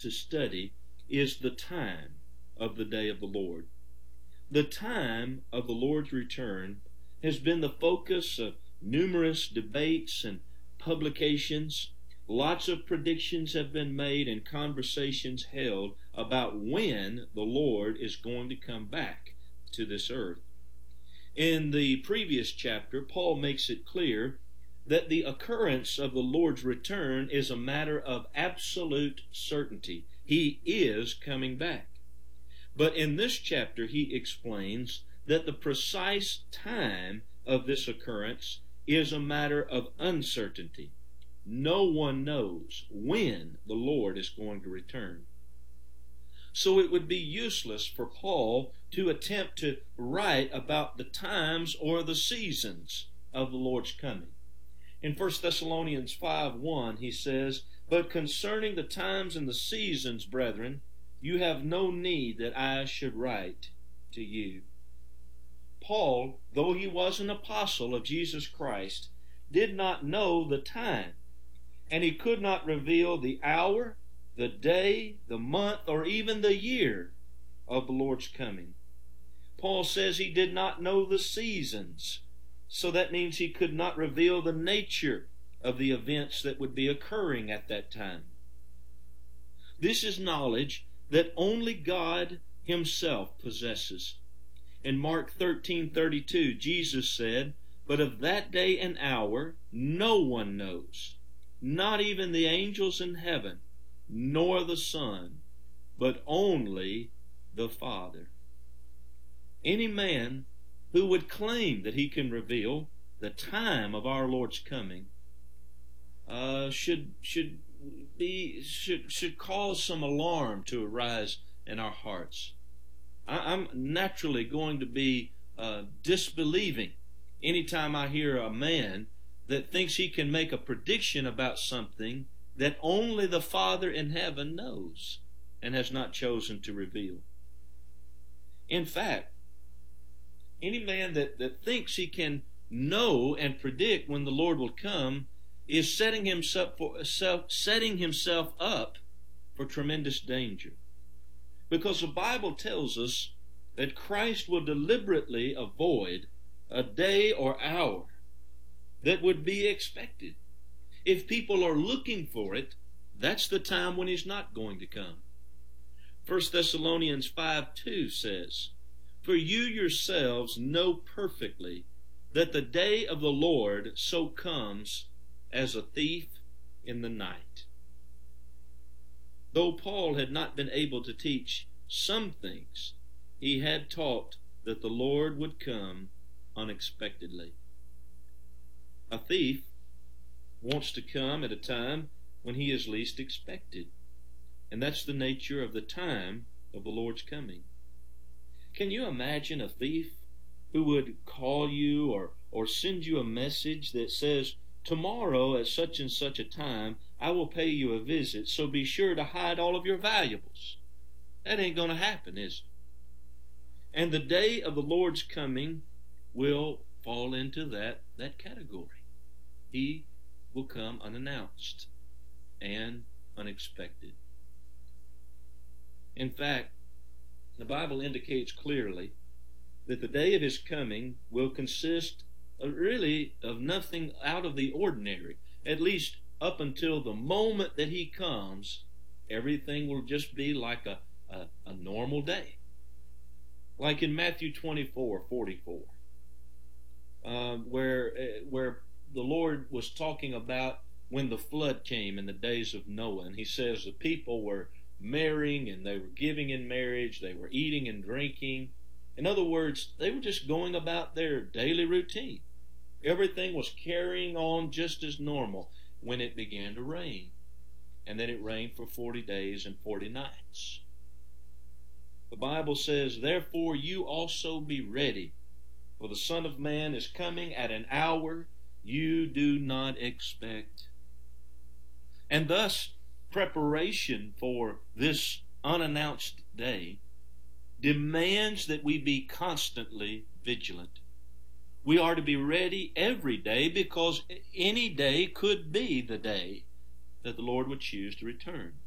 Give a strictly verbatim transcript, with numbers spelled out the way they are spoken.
to study is the time of the day of the Lord. The time of the Lord's return has been the focus of numerous debates and publications. Lots of predictions have been made and conversations held about when the Lord is going to come back to this earth. In the previous chapter, Paul makes it clear that the occurrence of the Lord's return is a matter of absolute certainty. He is coming back. But in this chapter, he explains that the precise time of this occurrence is a matter of uncertainty. No one knows when the Lord is going to return. So it would be useless for Paul to attempt to write about the times or the seasons of the Lord's coming. In First Thessalonians five one, he says, "But concerning the times and the seasons, brethren, you have no need that I should write to you." Paul, though he was an apostle of Jesus Christ, did not know the time, and he could not reveal the hour, the day, the month, or even the year of the Lord's coming. Paul says he did not know the seasons, so that means he could not reveal the nature of the events that would be occurring at that time. This is knowledge that only God himself possesses. In Mark thirteen thirty-two, Jesus said, "But of that day and hour no one knows, not even the angels in heaven, nor the Son, but only the Father." Any man who would claim that he can reveal the time of our Lord's coming uh, should should be should should cause some alarm to arise in our hearts. I, I'm naturally going to be uh, disbelieving anytime I hear a man that thinks he can make a prediction about something that only the Father in heaven knows and has not chosen to reveal. In fact, any man that, that thinks he can know and predict when the Lord will come is setting himself, for, self, setting himself up for tremendous danger. Because the Bible tells us that Christ will deliberately avoid a day or hour that would be expected. If people are looking for it, that's the time when he's not going to come. First Thessalonians five two says, "For you yourselves know perfectly that the day of the Lord so comes as a thief in the night." Though Paul had not been able to teach some things, he had taught that the Lord would come unexpectedly. A thief wants to come at a time when he is least expected, and that's the nature of the time of the Lord's coming. Can you imagine a thief who would call you or, or send you a message that says, "Tomorrow at such and such a time, I will pay you a visit, so be sure to hide all of your valuables"? That ain't going to happen, is it? And the day of the Lord's coming will fall into that, that category. He will come unannounced and unexpected. In fact, the Bible indicates clearly that the day of his coming will consist of really of nothing out of the ordinary. At least up until the moment that he comes, everything will just be like a, a, a normal day. Like in Matthew twenty-four forty-four, uh, where, uh, where the Lord was talking about when the flood came in the days of Noah. And he says the people were marrying and they were giving in marriage, they were eating and drinking. In other words, they were just going about their daily routine. Everything was carrying on just as normal when it began to rain. And then it rained for forty days and forty nights. The Bible says, "Therefore you also be ready, for the Son of Man is coming at an hour you do not expect." And thus, preparation for this unannounced day demands that we be constantly vigilant. We are to be ready every day, because any day could be the day that the Lord would choose to return.